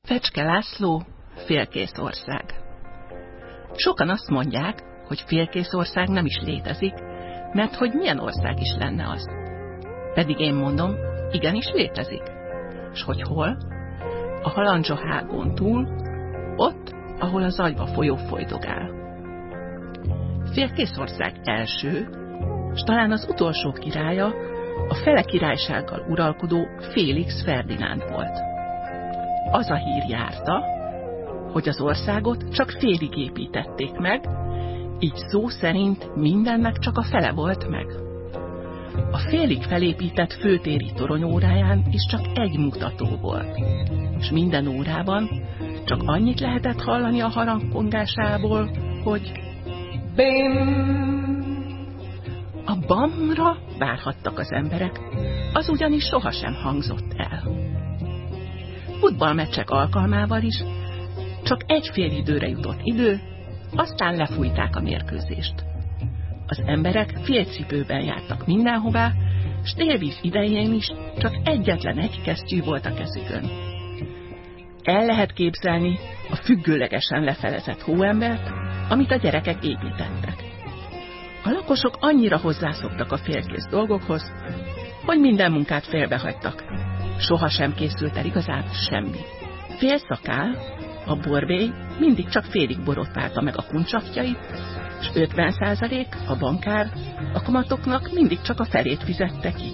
Fecske László, Félkész ország. Sokan azt mondják, hogy félkész ország nem is létezik, mert hogy milyen ország is lenne az. Pedig én mondom, igenis létezik. S hogy hol? A Halandzsahágón túl, ott, ahol az Agyva folyó folydogál. Félkész ország első, s talán az utolsó királya a Fele királysággal uralkodó Félix Ferdinánd volt. Az a hír járta, hogy az országot csak félig építették meg, így szó szerint mindennek csak a fele volt meg. A félig felépített főtéri toronyóráján is csak egy mutató volt, és minden órában csak annyit lehetett hallani a harangkongásából, hogy BIM! A BAM-ra várhattak az emberek, az ugyanis sohasem hangzott el. Futballmeccsek alkalmával is csak egy fél időre jutott idő, aztán lefújták a mérkőzést. Az emberek félcipőben jártak mindenhová, s délvíz idején is csak egyetlen egy kesztyű volt a kezükön. El lehet képzelni a függőlegesen lefelezett hóembert, amit a gyerekek építettek. A lakosok annyira hozzászoktak a félkész dolgokhoz, hogy minden munkát félbehagytak. Soha sem készült el igazán semmi. Fél szakál, a borbély mindig csak félig borotválta meg a kuncsaftjait, és 50% a bankár a kamatoknak mindig csak a felét fizette ki.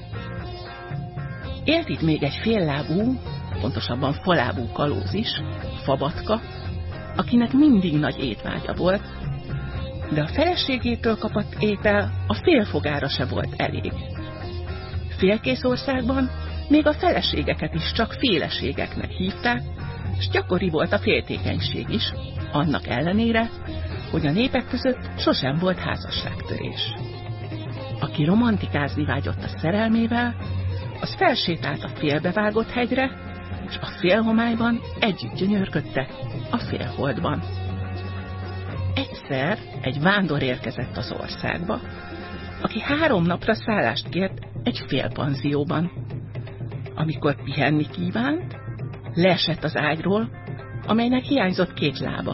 Élt itt még egy féllábú, pontosabban falábú kalóz is, Fabatka, akinek mindig nagy étvágya volt, de a feleségétől kapott étel a félfogára se volt elég. Félkész országban még a feleségeket is csak féleségeknek hívták, és gyakori volt a féltékenység is, annak ellenére, hogy a népek között sosem volt házasságtörés. Aki romantikázni vágyott a szerelmével, az felsétált a félbevágott hegyre, és a félhomályban együtt gyönyörködtek a félholdban. Egyszer egy vándor érkezett az országba, aki 3 napra szállást kért egy félpanzióban. Amikor pihenni kívánt, leesett az ágyról, amelynek hiányzott 2 lába.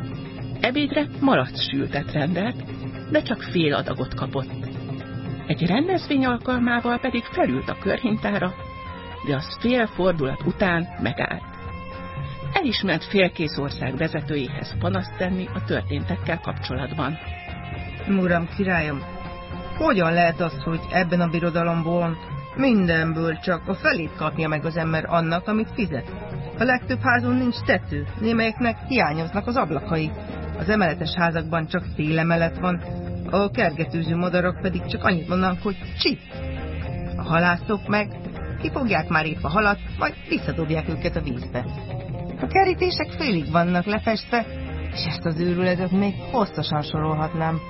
Ebédre malacssültet rendelt, de csak fél adagot kapott. Egy rendezvény alkalmával pedig felült a körhintára, de az fél fordulat után megállt. Elismert félkész ország vezetőjéhez panaszt tenni a történtekkel kapcsolatban. Uram, királyom, hogyan lehet az, hogy ebben a birodalomból mindenből csak a felét kapja meg az ember annak, amit fizet? A legtöbb házon nincs tető, némelyeknek hiányoznak az ablakai. Az emeletes házakban csak fél emelet van, a kergetőző madarak pedig csak annyit mondanak, hogy csip. A halászok meg kifogják már épp a halat, majd visszadobják őket a vízbe. A kerítések félig vannak lefestve, és ezt az őrületet még hosszasan sorolhatnám.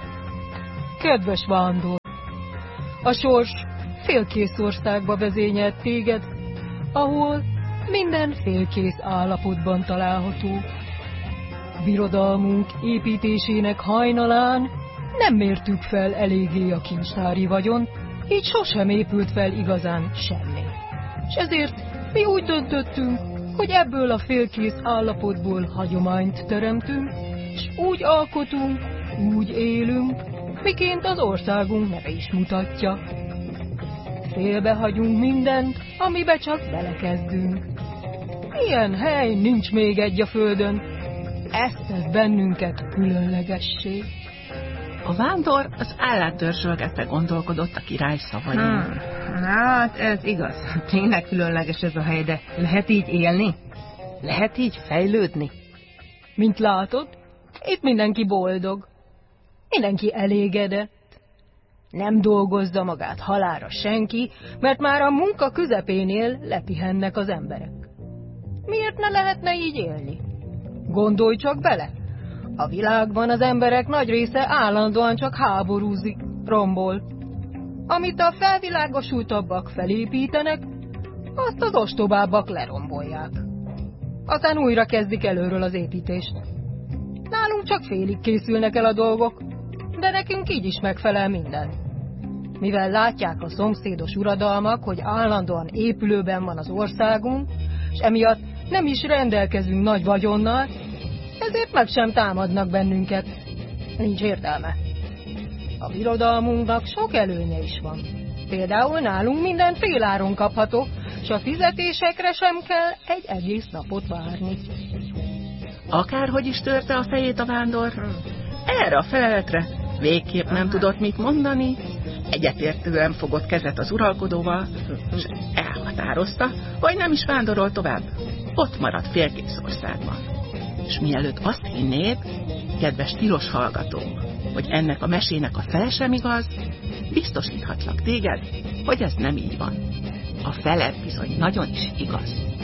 Kedves vándor, a sors félkész országba vezényelt téged, ahol minden félkész állapotban található. Birodalmunk építésének hajnalán nem mértük fel eléggé a kincstári vagyont, így sosem épült fel igazán semmi. És ezért mi úgy döntöttünk, hogy ebből a félkész állapotból hagyományt teremtünk, és úgy alkotunk, úgy élünk, miként az országunk neve is mutatja. Félbehagyunk mindent, amibe csak belekezdünk. Ilyen hely nincs még egy a földön, ezt tesz bennünket különlegessé. A vándor az állát dörzsölgetve gondolkodott a király szavain. Hát ez igaz, tényleg különleges ez a hely, de lehet így élni? Lehet így fejlődni? Mint látod, itt mindenki boldog, mindenki elégedett. Nem dolgozza magát halálra senki, mert már a munka közepénél lepihennek az emberek. Miért ne lehetne így élni? Gondolj csak bele! A világban az emberek nagy része állandóan csak háborúzik, rombol. Amit a felvilágosultabbak felépítenek, azt az ostobábbak lerombolják. Aztán újra kezdik előről az építést. Nálunk csak félig készülnek el a dolgok, de nekünk így is megfelel minden. Mivel látják a szomszédos uradalmak, hogy állandóan épülőben van az országunk, és emiatt nem is rendelkezünk nagy vagyonnal, ezért meg sem támadnak bennünket. Nincs értelme. A birodalmunknak sok előnye is van. Például nálunk minden féláron kapható, s a fizetésekre sem kell egy egész napot várni. Akárhogy is törte a fejét a vándor, erre a feleletre végképp nem tudott mit mondani, egyetértően fogott kezet az uralkodóval, és elhatározta, hogy nem is vándorol tovább, ott maradt félkész országban. És mielőtt azt hinnéd, kedves tilos hallgató, hogy ennek a mesének a fele sem igaz, biztosíthatlak téged, hogy ez nem így van. A fele bizony nagyon is igaz.